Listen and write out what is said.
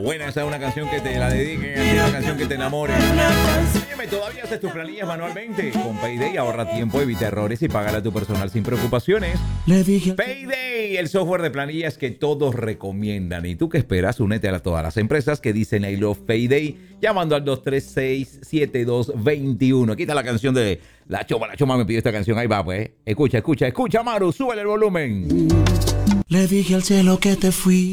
buena, esa es una canción que te la dediquen, es una canción que te enamore. Óyeme, ¿todavía haces tus planillas manualmente? Con Payday ahorra tiempo, evita errores y paga a tu personal sin preocupaciones. Payday, el software de planillas que todos recomiendan. ¿Y tú qué esperas? Únete a todas las empresas que dicen I love Payday llamando al 236-7221. Aquí está la canción de La Choma me pidió esta canción. Ahí va, pues. Escucha, Maru, súbele el volumen. Le dije al cielo que te fui.